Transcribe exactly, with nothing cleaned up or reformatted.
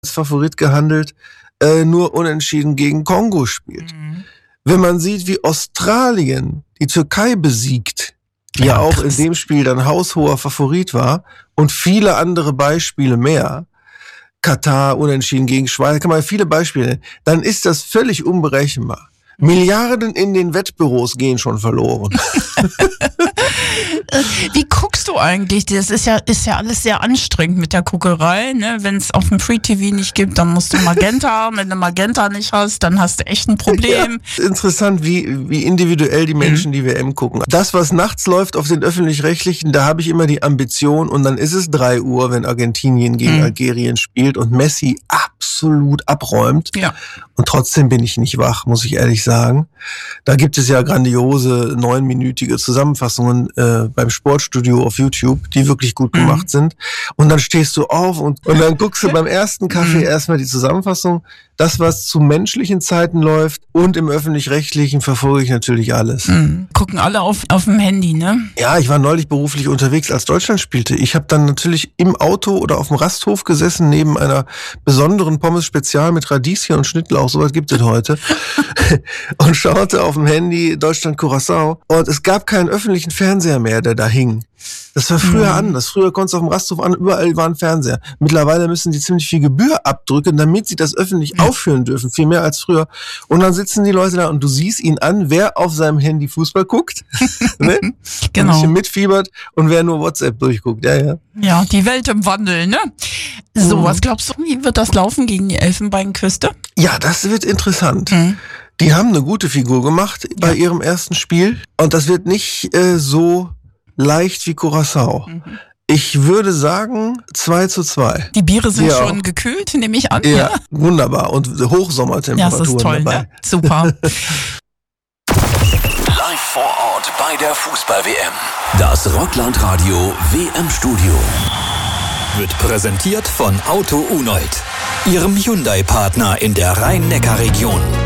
als Favorit gehandelt, äh, nur unentschieden gegen Kongo spielt. Mhm. Wenn man sieht, wie Australien die Türkei besiegt, die ja, ja auch krass. in dem Spiel dann haushoher Favorit war, und viele andere Beispiele mehr, Katar unentschieden gegen Schweiz, kann man viele Beispiele nennen, dann ist das völlig unberechenbar. Milliarden in den Wettbüros gehen schon verloren. Wie guckst du eigentlich? Das ist ja, ist ja alles sehr anstrengend mit der Guckerei. Ne? Wenn es auf dem Free-T V nicht gibt, dann musst du Magenta haben. Wenn du Magenta nicht hast, dann hast du echt ein Problem. Ja, interessant, wie, wie individuell die Menschen mhm. die W M gucken. Das, was nachts läuft auf den Öffentlich-Rechtlichen, da habe ich immer die Ambition, und dann ist es drei Uhr, wenn Argentinien gegen mhm. Algerien spielt und Messi absolut abräumt. Ja. Und trotzdem bin ich nicht wach, muss ich ehrlich sagen. Da gibt es ja grandiose neunminütige Zusammenfassungen äh, beim Sportstudio auf YouTube, die wirklich gut gemacht mhm. sind. Und dann stehst du auf und, und dann guckst du beim ersten Kaffee mhm. erstmal die Zusammenfassung. Das, was zu menschlichen Zeiten läuft, und im Öffentlich-Rechtlichen verfolge ich natürlich alles. Mhm. Gucken alle auf, auf dem Handy, ne? Ja, ich war neulich beruflich unterwegs, als Deutschland spielte. Ich habe dann natürlich im Auto oder auf dem Rasthof gesessen, neben einer besonderen Pommes-Spezial mit Radieschen und Schnittlauch, sowas gibt es heute, und schaute auf dem Handy Deutschland-Curaçao, und es gab keinen öffentlichen Fernseher mehr, der da hing. Das war früher mhm. anders. Früher konntest du auf dem Rasthof an, überall war ein Fernseher. Mittlerweile müssen die ziemlich viel Gebühr abdrücken, damit sie das öffentlich mhm. aufführen dürfen, viel mehr als früher. Und dann sitzen die Leute da und du siehst ihn an, wer auf seinem Handy Fußball guckt, ne? Genau. Ein bisschen mitfiebert, und wer nur WhatsApp durchguckt. Ja, ja. Ja, die Welt im Wandel, ne? So, mhm. was glaubst du, wie wird das laufen gegen die Elfenbeinküste? Ja, das wird interessant. Mhm. Die haben eine gute Figur gemacht bei ja. ihrem ersten Spiel, und das wird nicht äh, so leicht wie Curaçao. Mhm. Ich würde sagen zwei zu zwei. Die Biere sind ja schon auch gekühlt, nehme ich an. Ja, ja, wunderbar. Und Hochsommertemperaturen ja, das ist toll, dabei. Ne? Super. Live vor Ort bei der Fußball-W M. Das Rockland-Radio W M-Studio wird präsentiert von Auto Unold, Ihrem Hyundai-Partner in der Rhein-Neckar-Region.